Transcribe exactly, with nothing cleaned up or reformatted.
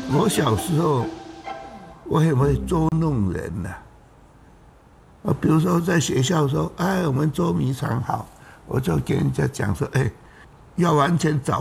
我小时候，我很会捉弄人呐、啊。啊，比如说在学校说，哎，我们捉迷藏好，我就跟人家讲说，哎，要完全找